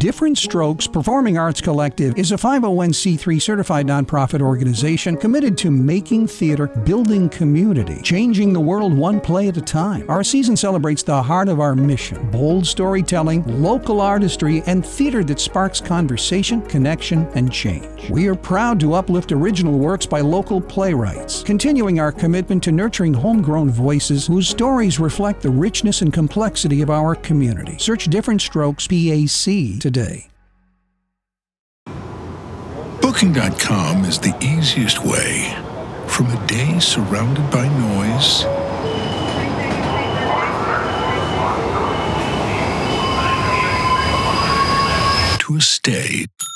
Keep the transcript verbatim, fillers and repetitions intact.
Different Strokes Performing Arts Collective is a five oh one c three certified nonprofit organization committed to making theater, building community, changing the world one play at a time. Our season celebrates the heart of our mission: bold storytelling, local artistry, and theater that sparks conversation, connection, and change. We are proud to uplift original works by local playwrights, continuing our commitment to nurturing homegrown voices whose stories reflect the richness and complexity of our community. Search Different Strokes P A C today. Booking dot com is the easiest way from a day surrounded by noise to a stay